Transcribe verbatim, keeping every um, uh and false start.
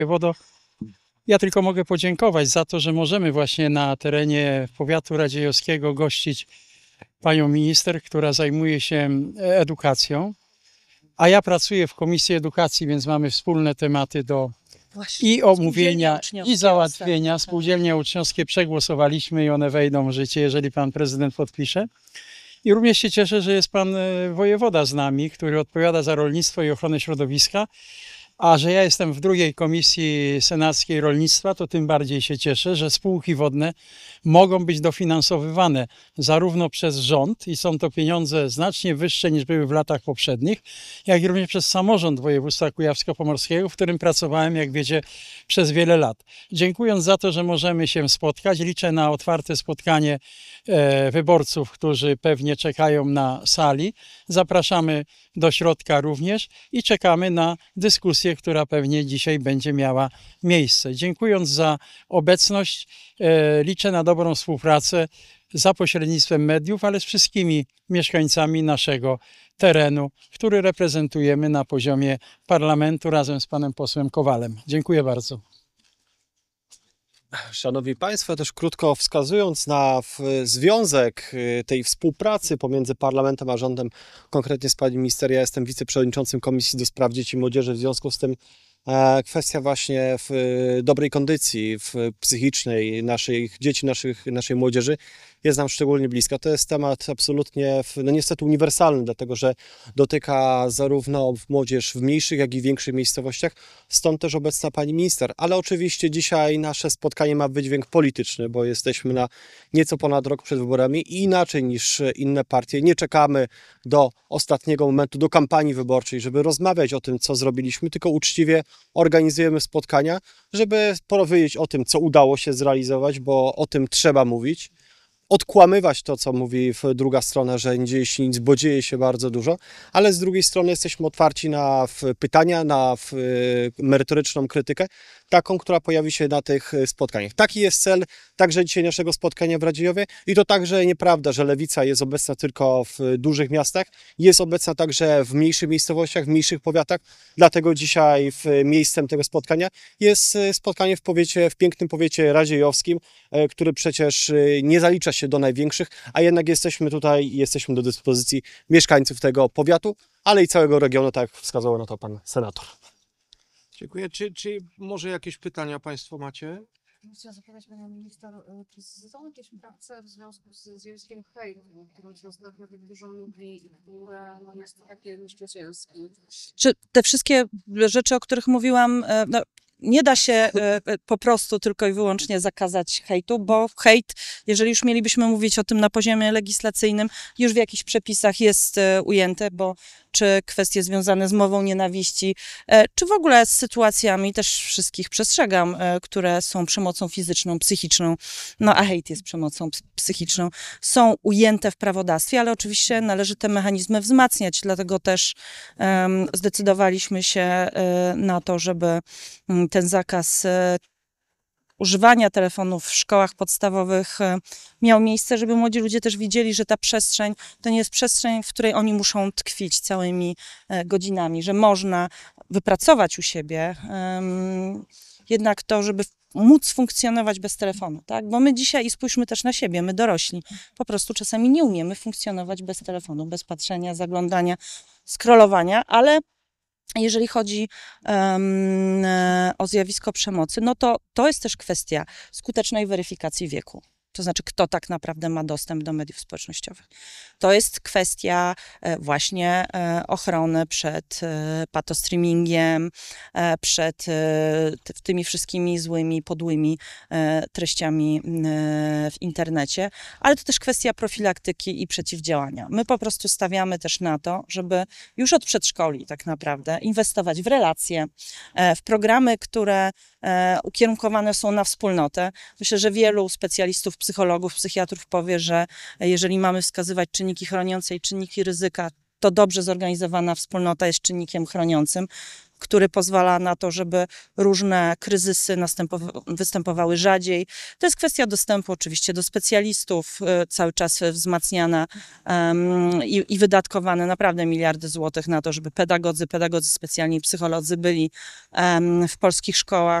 wojewodo. Ja tylko mogę podziękować za to, że możemy właśnie na terenie powiatu radziejowskiego gościć panią minister, która zajmuje się edukacją, a ja pracuję w Komisji Edukacji, więc mamy wspólne tematy do Właśnie, i omówienia, uczniowskie, i załatwienia. tak. Spółdzielnie uczniowskie przegłosowaliśmy i one wejdą w życie, jeżeli pan prezydent podpisze. I również się cieszę, że jest pan wojewoda z nami, który odpowiada za rolnictwo i ochronę środowiska. A że ja jestem w drugiej Komisji Senackiej Rolnictwa, to tym bardziej się cieszę, że spółki wodne mogą być dofinansowywane zarówno przez rząd i są to pieniądze znacznie wyższe niż były w latach poprzednich, jak i również przez samorząd województwa kujawsko-pomorskiego, w którym pracowałem, jak wiecie, przez wiele lat. Dziękując za to, że możemy się spotkać, liczę na otwarte spotkanie e, wyborców, którzy pewnie czekają na sali. Zapraszamy do środka również i czekamy na dyskusję, która pewnie dzisiaj będzie miała miejsce. Dziękując za obecność, e, liczę na dobrą współpracę za pośrednictwem mediów, ale z wszystkimi mieszkańcami naszego terenu, który reprezentujemy na poziomie parlamentu razem z panem posłem Kowalem. Dziękuję bardzo. Szanowni Państwo, też krótko wskazując na związek tej współpracy pomiędzy parlamentem a rządem, konkretnie z pani minister, ja jestem wiceprzewodniczącym Komisji do Spraw Dzieci i Młodzieży, w związku z tym kwestia właśnie w dobrej kondycji w psychicznej naszych dzieci, naszych, naszej młodzieży jest nam szczególnie bliska. To jest temat absolutnie, no niestety uniwersalny, dlatego że dotyka zarówno młodzież w mniejszych, jak i większych miejscowościach, stąd też obecna pani minister. Ale oczywiście dzisiaj nasze spotkanie ma wydźwięk polityczny, bo jesteśmy na nieco ponad rok przed wyborami i inaczej niż inne partie nie czekamy do ostatniego momentu, do kampanii wyborczej, żeby rozmawiać o tym, co zrobiliśmy, tylko uczciwie organizujemy spotkania, żeby powiedzieć o tym, co udało się zrealizować, bo o tym trzeba mówić. Odkłamywać to, co mówi druga strona, że nie dzieje się nic, bo dzieje się bardzo dużo, ale z drugiej strony jesteśmy otwarci na pytania, na merytoryczną krytykę, taką, która pojawi się na tych spotkaniach. Taki jest cel także dzisiaj naszego spotkania w Radziejowie i to także nieprawda, że lewica jest obecna tylko w dużych miastach, jest obecna także w mniejszych miejscowościach, w mniejszych powiatach, dlatego dzisiaj miejscem tego spotkania jest spotkanie w powiecie, w pięknym powiecie radziejowskim, który przecież nie zalicza się do największych, a jednak jesteśmy tutaj i jesteśmy do dyspozycji mieszkańców tego powiatu, ale i całego regionu, tak jak wskazał na to pan senator. Dziękuję. Czy, czy może jakieś pytania państwo macie? Chciałam zapytać panią minister, czy są jakieś prace w związku z zjawiskiem hejtu, które się ostatnio tak dużo mówi i które no, jest takie nieszczęśliwskie? Czy te wszystkie rzeczy, o których mówiłam, no, nie da się po prostu tylko i wyłącznie zakazać hejtu, bo hejt, jeżeli już mielibyśmy mówić o tym na poziomie legislacyjnym, już w jakichś przepisach jest ujęte, bo czy kwestie związane z mową nienawiści, czy w ogóle z sytuacjami, też wszystkich przestrzegam, które są przemocą fizyczną, psychiczną, no a hejt jest przemocą psychiczną, są ujęte w prawodawstwie, ale oczywiście należy te mechanizmy wzmacniać, dlatego też um, zdecydowaliśmy się um, na to, żeby um, ten zakaz um, używania telefonów w szkołach podstawowych miał miejsce, żeby młodzi ludzie też widzieli, że ta przestrzeń to nie jest przestrzeń, w której oni muszą tkwić całymi godzinami, że można wypracować u siebie um, jednak to, żeby móc funkcjonować bez telefonu, tak? Bo my dzisiaj, i spójrzmy też na siebie, my dorośli, po prostu czasami nie umiemy funkcjonować bez telefonu, bez patrzenia, zaglądania, scrollowania, ale jeżeli chodzi um, o zjawisko przemocy, no to to jest też kwestia skutecznej weryfikacji wieku. To znaczy, kto tak naprawdę ma dostęp do mediów społecznościowych. To jest kwestia właśnie ochrony przed patostreamingiem, przed tymi wszystkimi złymi, podłymi treściami w internecie, ale to też kwestia profilaktyki i przeciwdziałania. My po prostu stawiamy też na to, żeby już od przedszkoli tak naprawdę inwestować w relacje, w programy, które ukierunkowane są na wspólnotę. Myślę, że wielu specjalistów, psychologów, psychiatrów powie, że jeżeli mamy wskazywać czynniki chroniące i czynniki ryzyka, to dobrze zorganizowana wspólnota jest czynnikiem chroniącym. który pozwala na to, żeby różne kryzysy następowa- występowały rzadziej. To jest kwestia dostępu oczywiście do specjalistów, y, cały czas wzmacniana um, i, i wydatkowane naprawdę miliardy złotych na to, żeby pedagodzy, pedagodzy specjalni, psycholodzy byli um, w polskich szkołach.